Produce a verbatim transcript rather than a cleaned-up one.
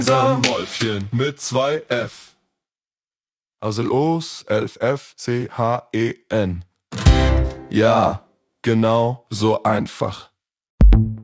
Wolfchen mit zwei F. Also los, elf F C H E N. Ja, genau so einfach.